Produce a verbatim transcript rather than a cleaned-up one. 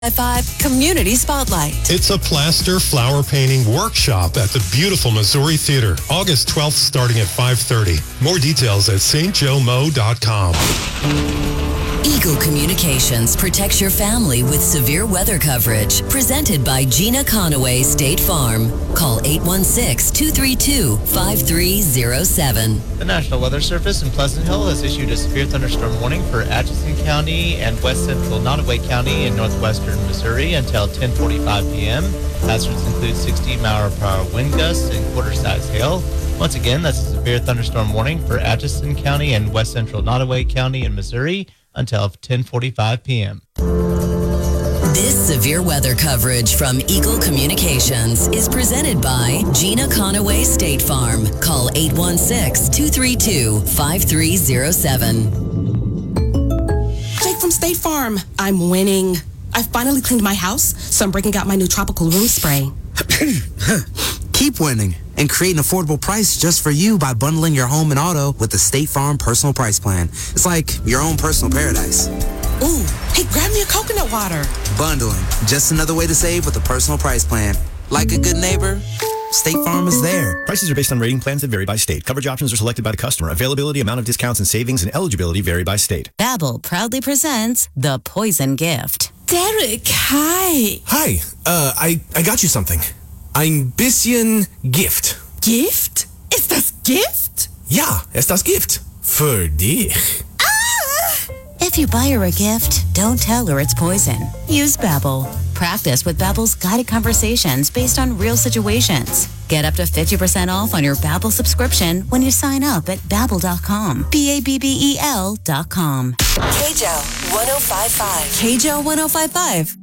Five Community Spotlight. It's a plaster flower painting workshop at the beautiful Missouri Theater, August twelfth, starting at five thirty. More details at s t joe mo dot com. Eagle Communications protects your family with severe weather coverage. Presented by Gina Conaway State Farm. Call eight one six, two three two, five three zero seven. The National Weather Service in Pleasant Hill has issued a severe thunderstorm warning for Atchison County and west central Nottoway County in northwestern Missouri until ten forty-five p.m. Hazards include sixty mile per hour wind gusts and quarter-size hail. Once again, that's a severe thunderstorm warning for Atchison County and west central Nottoway County in Missouri until ten forty-five p.m. This severe weather coverage from Eagle Communications is presented by Gina Conaway State Farm. Call eight one six, two three two, five three zero seven. Jake from State Farm. I'm winning. I finally cleaned my house, so I'm breaking out my new tropical room spray. Keep winning and create an affordable price just for you by bundling your home and auto with the State Farm Personal Price Plan. It's like your own personal paradise. Ooh, hey, grab me a coconut water. Bundling, just another way to save with a personal price plan. Like a good neighbor, State Farm is there. Prices are based on rating plans that vary by state. Coverage options are selected by the customer. Availability, amount of discounts and savings, and eligibility vary by state. Babbel proudly presents The Poison Gift. Derek, hi. Hi, uh, I, I got you something. Ein bisschen Gift. Gift? Ist das Gift? Ja, ist das Gift. Für dich. If you buy her a gift, don't tell her it's poison. Use Babbel. Practice with Babbel's guided conversations based on real situations. Get up to fifty percent off on your Babbel subscription when you sign up at babbel dot com. B A B B E L dot com. K J O one oh five point five. K J O one oh five point five.